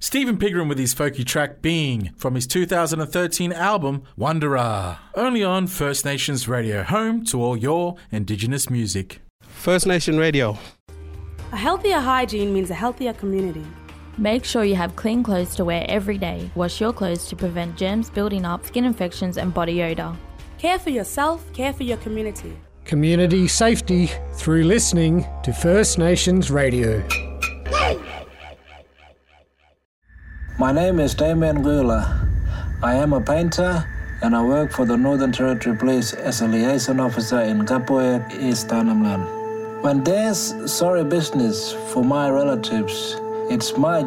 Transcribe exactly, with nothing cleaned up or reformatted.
Stephen Pigram with his folky track Being from his two thousand thirteen album Wanderer. Only on First Nations Radio, home to all your Indigenous music. First Nation Radio. A healthier hygiene means a healthier community. Make sure you have clean clothes to wear every day. Wash your clothes to prevent germs building up, skin infections and body odour. Care for yourself, care for your community. Community safety through listening to First Nations Radio. My name is Damien Gula. I am a painter and I work for the Northern Territory Police as a liaison officer in Kapoek, East Arnhem Land. When there's sorry business for my relatives, it's my